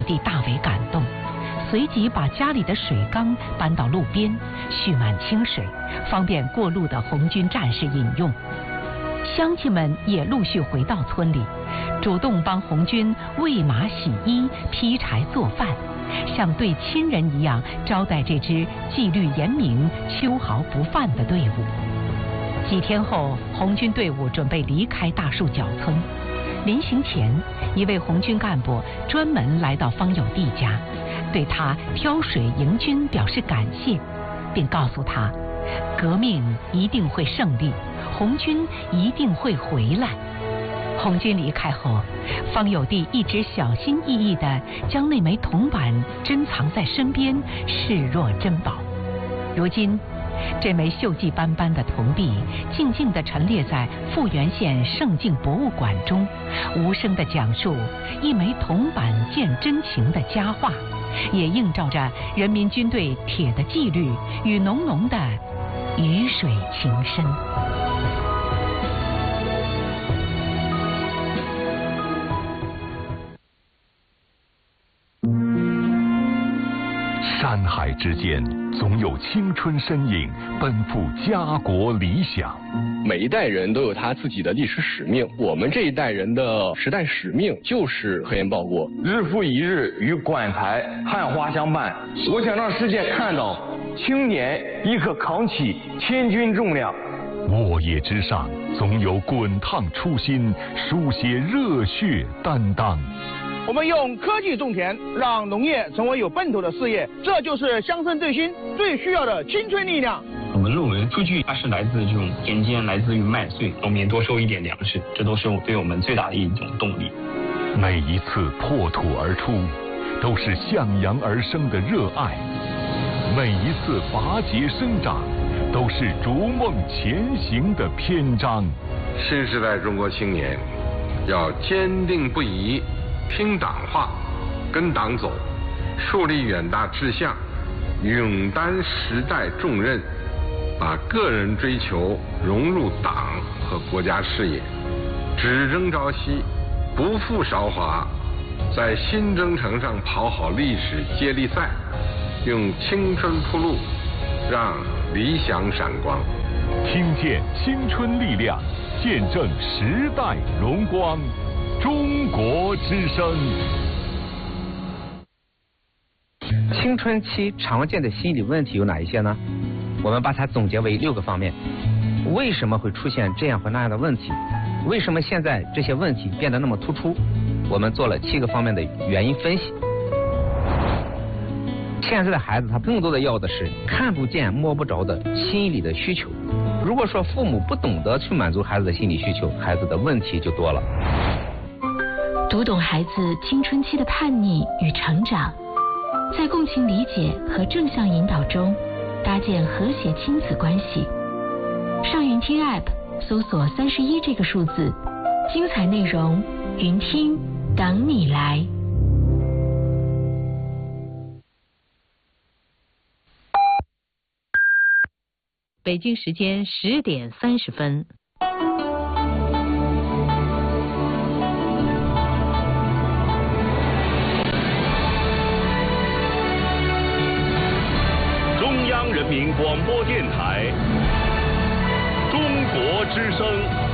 帝大为感动，随即把家里的水缸搬到路边，蓄满清水，方便过路的红军战士饮用。乡亲们也陆续回到村里，主动帮红军喂马、洗衣、劈柴、做饭，像对亲人一样招待这支纪律严明、秋毫不犯的队伍。几天后，红军队伍准备离开大树角村。临行前，一位红军干部专门来到方有弟家，对他挑水迎军表示感谢，并告诉他，革命一定会胜利，红军一定会回来。红军离开后，方有弟一直小心翼翼地将那枚铜板珍藏在身边，视若珍宝。如今，这枚锈迹斑斑的铜币静静地陈列在富源县圣境博物馆中，无声地讲述一枚铜板见真情的佳话，也映照着人民军队铁的纪律与浓浓的鱼水情深。 山海之间，总有青春身影奔赴家国理想。 每一代人都有他自己的历史使命，我们这一代人的时代使命就是科研报国。 日复一日与馆台汉花相伴，我想让世界看到青年亦可扛起千钧重量。 沃野之上，总有滚烫初心，书写热血担当。 我们用科技种田，让农业成为有奔头的事业，这就是乡村振兴最需要的青春力量。 我们认为数据它是来自这种田间，来自于麦穗，农民多收一点粮食，这都是对我们最大的一种动力。 每一次破土而出，都是向阳而生的热爱；每一次拔节生长，都是逐梦前行的篇章。 新时代中国青年要坚定不移拼党化，跟党走，树立远大志向，勇担时代重任，把个人追求融入党和国家事业，只争朝夕，不负韶华，在新征程上跑好历史接力赛，用青春铺路，让理想闪光。 听见青春力量，见证时代荣光。中国之声。 青春期常见的心理问题有哪一些呢？我们把它总结为6个方面。为什么会出现这样或那样的问题？为什么现在这些问题变得那么突出？我们做了7个方面的原因分析。现在的孩子他更多的要的是看不见摸不着的心理的需求。如果说父母不懂得去满足孩子的心理需求，孩子的问题就多了。 读懂孩子青春期的叛逆与成长，在共情理解和正向引导中搭建和谐亲子关系。上云听 App 搜索31这个数字，精彩内容云听等你来。 北京时间10点30分。 中央人民广播电台，中国之声。